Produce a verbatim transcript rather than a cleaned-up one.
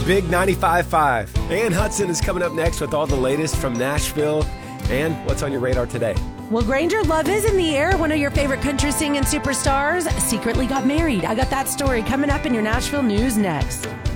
Big ninety-five point five. Ann Hudson is coming up next with all the latest from Nashville. And what's on your radar today? Well, Granger, love is in the air. One of your favorite country singing superstars secretly got married. I got that story coming up in your Nashville news next.